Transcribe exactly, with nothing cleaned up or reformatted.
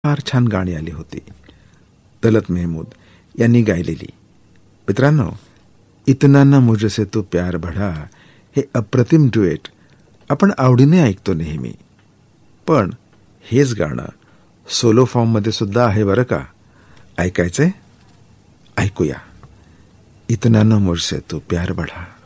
फार छान गाणी आली होती, तलत मेहमूद यांनी गायलेली. मित्रांनो, इतना ना मुझसे तू प्यार बढ़ा हे अप्रतिम ड्युएट आपण आवडीने ऐकतो नेहमी. पण हेच गाणं सोलो फॉर्म मध्ये सुद्धा आहे बरं का. ऐकायचंय? ऐकूया. इतना ना मुझसे तू प्यार बढ़ा.